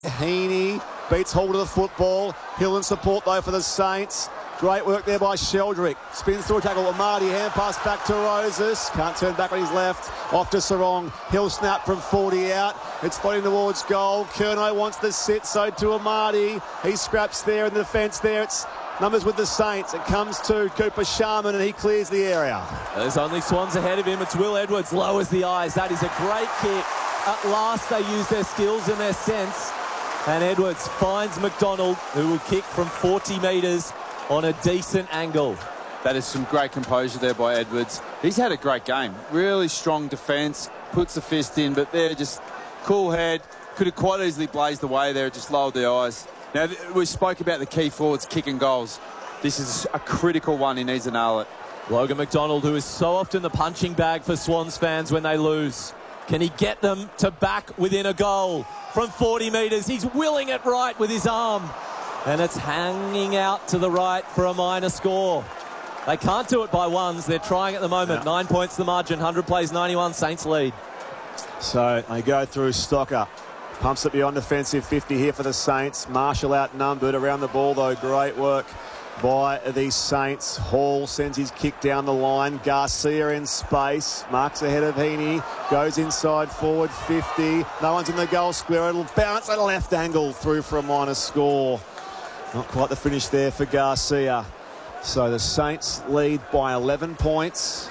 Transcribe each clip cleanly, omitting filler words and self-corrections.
Heaney beats hold of the football. Hill in support though for the Saints. Great work there by Sheldrick. Spins through a tackle with Marty. Hand pass back to Roses. Can't turn back on his left. Off to Sarong. Hill snap from 40 out. It's floating towards goal. Curnow wants to sit, so to Amadi. He scraps there in the defence there. It's numbers with the Saints. It comes to Cooper Sharman and he clears the area. There's only Swans ahead of him. It's Will Edwards. Lowers the eyes. That is a great kick. At last they use their skills and their sense. And Edwards finds McDonald, who will kick from 40 metres on a decent angle. That is some great composure there by Edwards. He's had a great game. Really strong defence. Puts the fist in, but they're just cool head. Could have quite easily blazed away there. Just lowered the eyes. Now, we spoke about the key forwards kicking goals. This is a critical one. He needs to nail it. Logan McDonald, who is so often the punching bag for Swans fans when they lose. Can he get them to back within a goal from 40 metres? He's willing it right with his arm. And it's hanging out to the right for a minor score. They can't do it by ones. They're trying at the moment. Yeah. 9 points the margin. 100 plays 91. Saints lead. So they go through Stocker. Pumps it beyond defensive 50 here for the Saints. Marshall outnumbered around the ball though. Great work by the Saints. Hall sends his kick down the line. Garcia in space. Marks ahead of Heaney. Goes inside forward 50. No one's in the goal square. It'll bounce at a left angle through for a minor score. Not quite the finish there for Garcia. So the Saints lead by 11 points.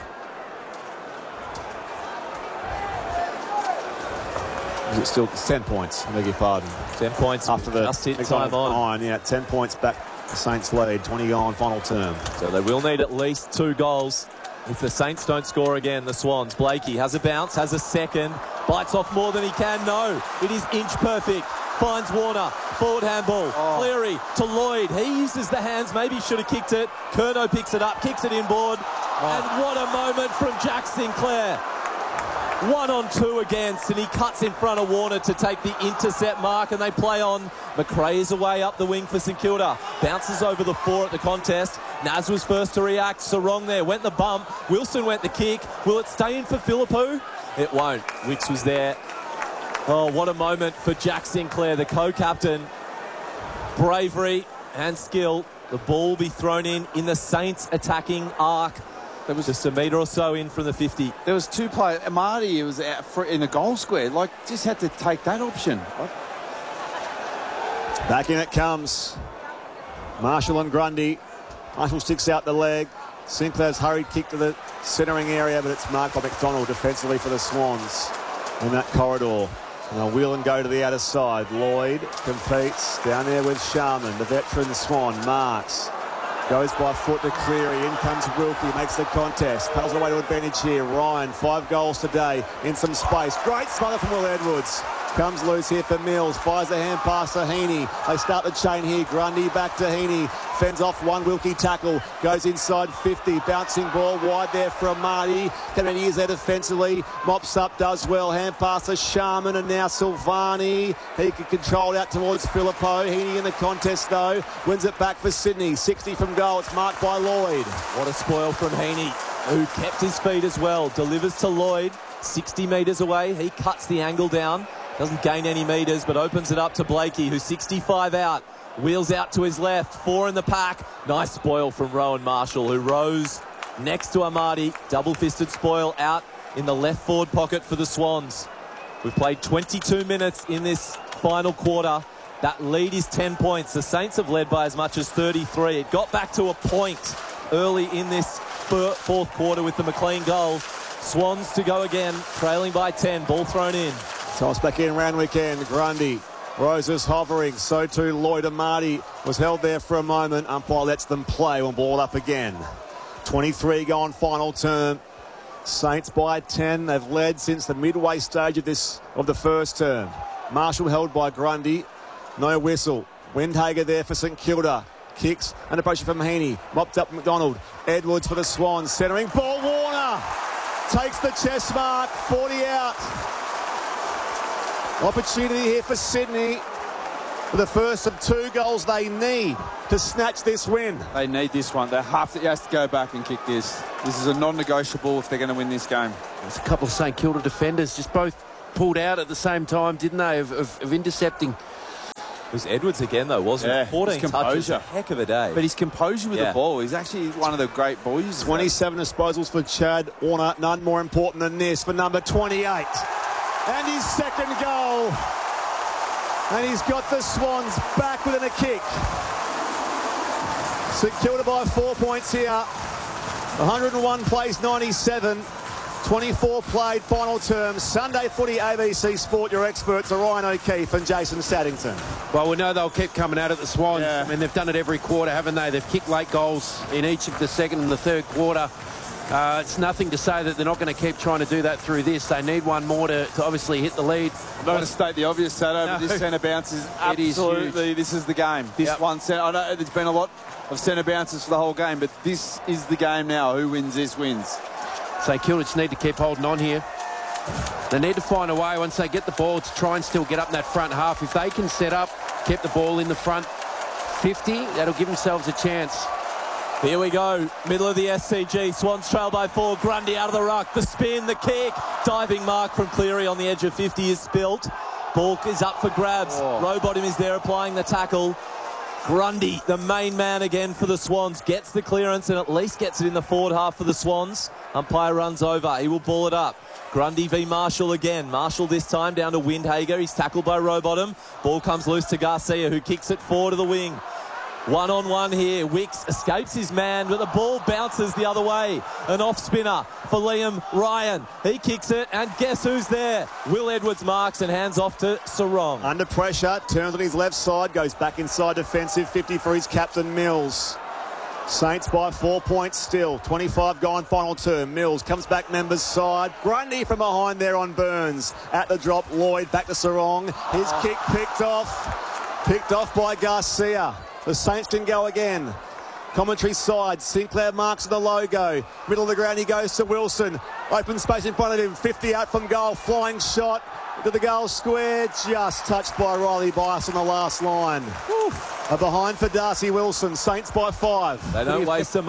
Is it still 10 points? I beg your pardon. 10 points after the just hit time on. Yeah, 10 points back. The Saints lead. 20 on final term. So they will need at least 2 goals if the Saints don't score again. The Swans. Blakey has a bounce, has a second, bites off more than he can. No, it is inch perfect. Finds Warner, forward handball, Cleary to Lloyd. He uses the hands, maybe he should have kicked it. Curnow picks it up, kicks it inboard. And what a moment from Jack Sinclair. 1-on-2 against, and he cuts in front of Warner to take the intercept mark, and they play on. McRae is away up the wing for St Kilda. Bounces over the 4 at the contest. Naz was first to react. Sarong there, went the bump. Wilson went the kick. Will it stay in for Philippou? It won't. Wicks was there. Oh, what a moment for Jack Sinclair, the co-captain. Bravery and skill. The ball will be thrown in the Saints attacking arc. That was just a metre or so in from the 50. There was 2 players. Marty was out in the goal square. Like, just had to take that option. Back in it comes. Marshall and Grundy. Marshall sticks out the leg. Sinclair's hurried kick to the centering area, but it's marked by McDonald defensively for the Swans in that corridor. And they'll wheel and go to the outer side. Lloyd competes down there with Sharman, the veteran Swan. Marks. Goes by foot to Cleary. In comes Wilkie. Makes the contest. Paddles away to advantage here. Ryan, 5 goals today in some space. Great smother from Will Edwards. Comes loose here for Mills. Fires a hand pass to Heaney. They start the chain here. Grundy back to Heaney. Fends off one Wilkie tackle. Goes inside 50. Bouncing ball wide there from Marty. Coming in there defensively. Mops up, does well. Hand pass to Sharman and now Silvani. He can control it out towards Philippou. Heaney in the contest though. Wins it back for Sydney. 60 from goal. It's marked by Lloyd. What a spoil from Heaney, who kept his feet as well. Delivers to Lloyd. 60 metres away. He cuts the angle down. Doesn't gain any metres, but opens it up to Blakey, who's 65 out. Wheels out to his left. 4 in the pack. Nice spoil from Rowan Marshall, who rose next to Amadi. Double-fisted spoil out in the left forward pocket for the Swans. We've played 22 minutes in this final quarter. That lead is 10 points. The Saints have led by as much as 33. It got back to a point early in this fourth quarter with the McLean goal. Swans to go again, trailing by 10. Ball thrown in. Toss back in round weekend. Grundy. Roses hovering. So too Lloyd Amadi was held there for a moment. Umpire lets them play when ball up again. 23 gone final term. Saints by 10. They've led since the midway stage of the first term. Marshall held by Grundy. No whistle. Windhager there for St Kilda. Kicks under pressure from Heaney. Mopped up McDonald. Edwards for the Swans. Centering ball. Warner takes the chest mark. 40 out. Opportunity here for Sydney for the first of 2 goals they need to snatch this win. They need this one. They have to, he has to go back and kick this. This is a non-negotiable if they're going to win this game. There's a couple of St Kilda defenders just both pulled out at the same time, didn't they, of intercepting It was Edwards again, though, wasn't Yeah, it? 14 his touches, composure. a heck of a day. But his composure with Yeah. the ball, he's actually one of the great ball users. 27 disposals for Chad Warner. None more important than this for number 28. And his second goal. And he's got the Swans back within a kick. St Kilda by 4 points here. 101 plays 97. 24 played final terms. Sunday Footy, ABC Sport. Your experts are Ryan O'Keefe and Jason Saddington. Well, we know they'll keep coming out at the Swans. Yeah. I mean, they've done it every quarter, haven't they? They've kicked late goals in each of the second and the third quarter. It's nothing to say that they're not going to keep trying to do that through this. They need one more to obviously hit the lead. I'm not going to state the obvious, Sato, but this centre bounce is It is absolutely, this is the game. This Yep. one centre, I know there's been a lot of centre bounces for the whole game, but this is the game now. Who wins this wins. St Kilda just need to keep holding on here. They need to find a way once they get the ball to try and still get up in that front half. If they can set up, keep the ball in the front 50, that'll give themselves a chance. Here we go, middle of the SCG. Swans trail by 4. Grundy out of the ruck. The spin, the kick. Diving mark from Cleary on the edge of 50 is spilt. Ball is up for grabs. Rowbottom is there applying the tackle. Grundy, the main man again for the Swans, gets the clearance and at least gets it in the forward half for the Swans. Umpire runs over. He will ball it up. Grundy v Marshall again. Marshall this time down to Windhager. He's tackled by Rowbottom. Ball comes loose to Garcia, who kicks it forward to the wing. One-on-one here. Wicks escapes his man, but the ball bounces the other way. An off-spinner for Liam Ryan. He kicks it, and guess who's there? Will Edwards marks and hands off to Sarong. Under pressure, turns on his left side, goes back inside defensive 50 for his captain Mills. Saints by 4 points still. 25 gone final term. Mills comes back members side. Grundy from behind there on Burns. At the drop, Lloyd back to Sarong. His kick picked off. Picked off by Garcia. The Saints can go again. Commentary side, Sinclair marks the logo. Middle of the ground, he goes to Wilson. Open space in front of him, 50 out from goal. Flying shot to the goal square. Just touched by Riley Bias on the last line. A behind for Darcy Wilson. Saints by 5. They don't waste a